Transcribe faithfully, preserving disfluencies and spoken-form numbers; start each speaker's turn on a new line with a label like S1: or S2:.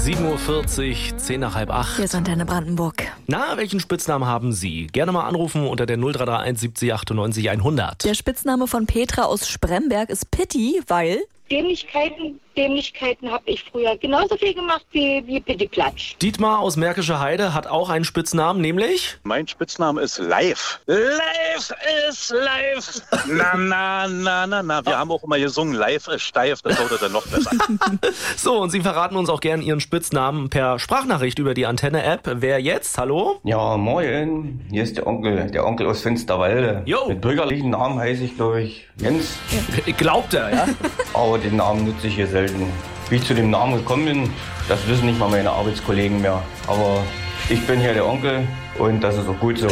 S1: sieben Uhr vierzig, zehn nach halb acht.
S2: Hier ist Antenne Brandenburg.
S1: Na, welchen Spitznamen haben Sie? Gerne mal anrufen unter der null drei drei eins siebzig achtundneunzig hundert.
S2: Der Spitzname von Petra aus Spremberg ist Pitti, weil...
S3: Dämlichkeiten, Dämlichkeiten habe ich früher genauso viel gemacht wie, wie Pittiplatsch.
S1: Dietmar aus Märkische Heide hat auch einen Spitznamen, nämlich...
S4: Mein Spitzname ist Live. Live ist live. Na, na, na, na, na. Wir haben auch immer gesungen, Live ist steif. Das wurde dann noch besser.
S1: So, und Sie verraten uns auch gern Ihren Spitznamen per Sprachnachricht über die Antenne-App. Wer jetzt? Hallo?
S5: Ja, moin. Hier ist der Onkel, der Onkel aus Finsterwalde.
S1: Jo.
S5: Mit bürgerlichen Namen heiße ich, glaube ich, Jens.
S1: Glaubt er, ja?
S5: Aber den Namen nutze ich hier selten. Wie ich zu dem Namen gekommen bin, das wissen nicht mal meine Arbeitskollegen mehr. Aber ich bin hier der Onkel und das ist auch gut so.